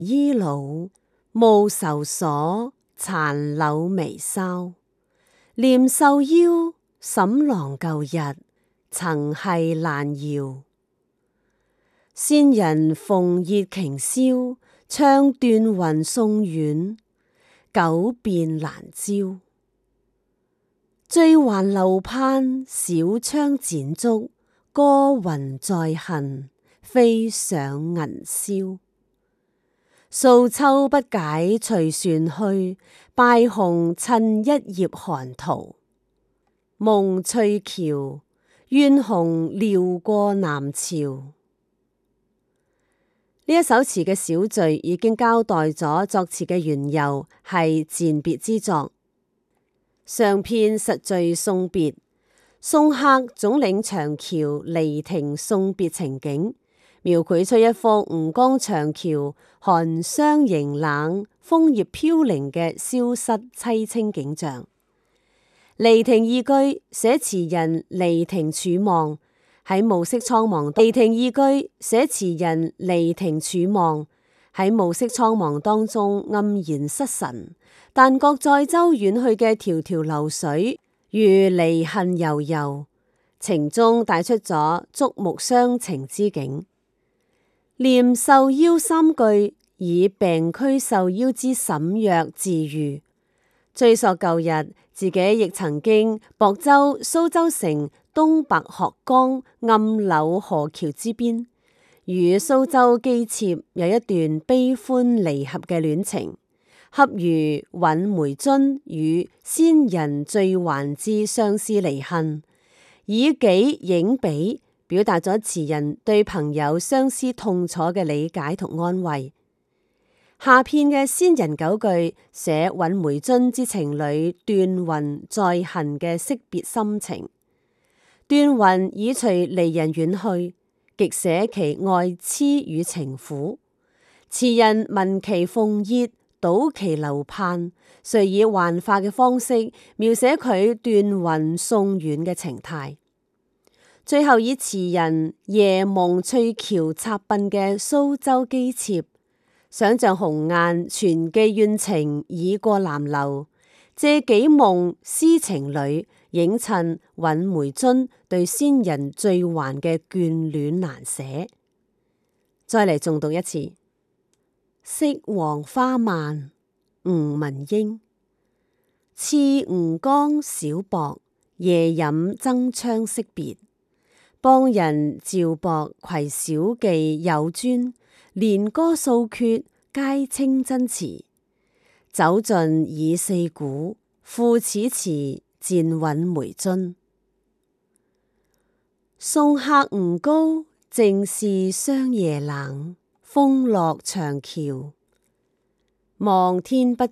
衣老，暮愁鎖，殘柳眉梢。念繡腰，審郎舊日，曾繫蘭瑤。仙人鳳葉瓊簫，唱斷雲送遠，久變蘭招。醉還樓畔，小窗剪燭，歌雲再恨，飛上銀霄。素秋不解隨船去，敗鴻趁一葉寒桃。夢翠橋，怨紅撩過南朝。呢一首詞嘅小序已經交代咗作詞嘅緣由係餞別之作。上片實序送別，送客總領長橋離庭送別情景，描繪出一幅吳江長橋寒霜迎冷、楓葉飄零嘅蕭瑟凄清景象。離庭二句寫詞人離庭處望，喺暮色蒼茫。離庭二句寫詞人離庭處望，喺暮色蒼茫當中黯然失神，但覺載舟遠去嘅條條流水如離恨悠悠，情中帶出咗觸目傷情之景。念繡腰三句以病軀受腰之沈約自喻，追溯舊日自己亦曾經泊舟蘇州城東白鶴江暗柳河橋之邊，與蘇州姬妾有一段悲歡離合嘅戀情，恰如尹梅津與仙人醉還之相思離恨，以己影彼，表達咗詞人對朋友相思痛楚嘅理解同安慰。下片嘅仙人九句寫尹梅津之情侶斷雲再恨嘅惜別心情。斷雲已隨離人遠去，極寫其愛痴與情苦。詞人聞其鳳葉，睹其樓畔，遂以幻化嘅方式描寫佢斷雲送遠嘅情態。最後以詞人夜夢翠橋插鬢嘅蘇州姬妾，想象紅顏傳寄怨情已過南樓，借己夢思情侶，映襯尹梅津對仙人醉還嘅眷戀難捨。再嚟重讀一次：色黃花漫，吳文英。次吳江小泊，夜飲爭昌惜別。邦人趙博攜小妓友尊，連歌數闕，皆清真詞。酒盡已四鼓，賦此詞薦尹梅津。送客吳高，正是霜夜冷，風落長橋。望天不